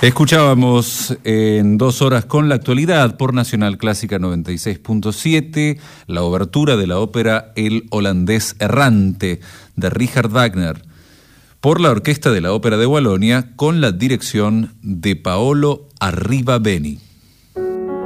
Escuchábamos en 2 horas con la actualidad por Nacional Clásica 96.7 la obertura de la ópera El holandés errante de Richard Wagner por la Orquesta de la Ópera de Wallonia con la dirección de Paolo Arribabeni.